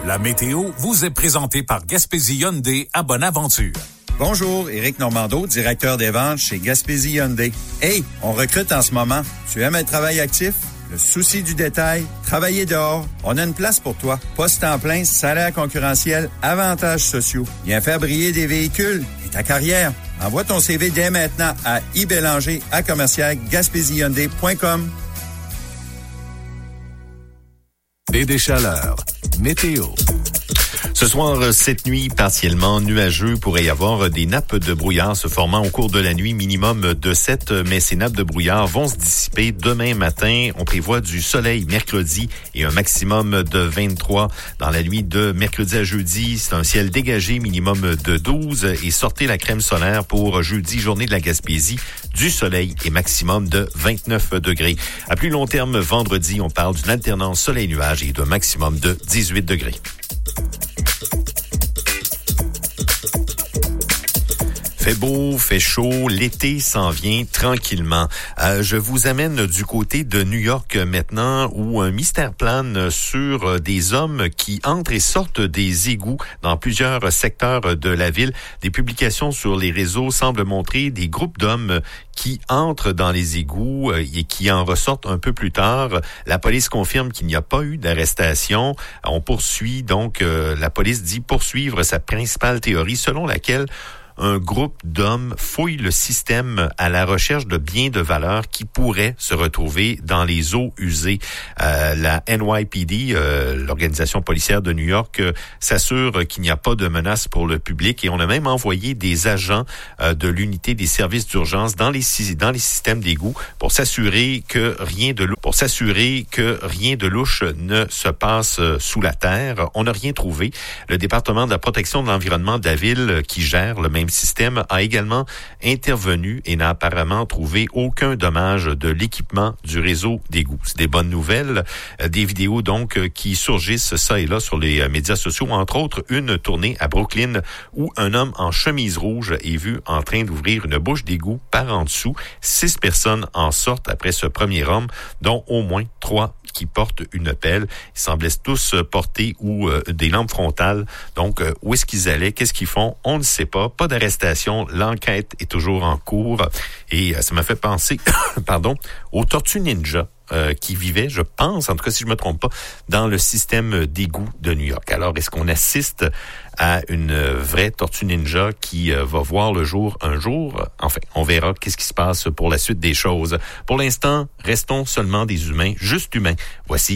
La météo vous est présentée par Gaspésie Hyundai à Bonaventure. Bonjour, Éric Normando, directeur des ventes chez Gaspésie Hyundai. Hey, on recrute en ce moment. Tu aimes le travail actif? Le souci du détail? Travailler dehors? On a une place pour toi. Poste en plein, salaire concurrentiel, avantages sociaux. Viens faire briller des véhicules et ta carrière. Envoie ton CV dès maintenant à ibélanger@gaspésiehyundai.com. Des chaleurs. Météo. Ce soir, cette nuit, partiellement nuageux, pourrait y avoir des nappes de brouillard se formant au cours de la nuit, minimum de 7, mais ces nappes de brouillard vont se dissiper demain matin. On prévoit du soleil mercredi et un maximum de 23. Dans la nuit de mercredi à jeudi, c'est un ciel dégagé, minimum de 12, et sortez la crème solaire pour jeudi, journée de la Gaspésie, du soleil et maximum de 29 degrés. À plus long terme, vendredi, on parle d'une alternance soleil-nuage et d'un maximum de 18 degrés. Fait beau, fait chaud, l'été s'en vient tranquillement. Je vous amène du côté de New York maintenant, où un mystère plane sur des hommes qui entrent et sortent des égouts dans plusieurs secteurs de la ville. Des publications sur les réseaux semblent montrer des groupes d'hommes qui entrent dans les égouts et qui en ressortent un peu plus tard. La police confirme qu'il n'y a pas eu d'arrestation. On poursuit donc, la police dit poursuivre sa principale théorie selon laquelle un groupe d'hommes fouille le système à la recherche de biens de valeur qui pourraient se retrouver dans les eaux usées. La NYPD, l'organisation policière de New York, s'assure qu'il n'y a pas de menace pour le public et on a même envoyé des agents de l'unité des services d'urgence dans les systèmes d'égout pour s'assurer que rien de louche ne se passe sous la terre. On n'a rien trouvé. Le département de la protection de l'environnement de la ville qui gère le même système a également intervenu et n'a apparemment trouvé aucun dommage de l'équipement du réseau d'égouts. C'est des bonnes nouvelles. Des vidéos donc qui surgissent ça et là sur les médias sociaux, entre autres une tournée à Brooklyn où un homme en chemise rouge est vu en train d'ouvrir une bouche d'égout par en dessous. 6 personnes en sortent après ce premier homme, dont au moins 3 qui portent une pelle. Ils semblaient tous porter des lampes frontales. Donc, où est-ce qu'ils allaient? Qu'est-ce qu'ils font? On ne sait pas. Pas d'arrestation. L'enquête est toujours en cours. Et ça m'a fait penser, aux tortues ninja qui vivaient, je pense, en tout cas si je me trompe pas, dans le système d'égout de New York. Alors, est-ce qu'on assiste à une vraie tortue ninja qui va voir le jour un jour? Enfin, on verra qu'est-ce qui se passe pour la suite des choses. Pour l'instant, restons seulement des humains, juste humains. Voici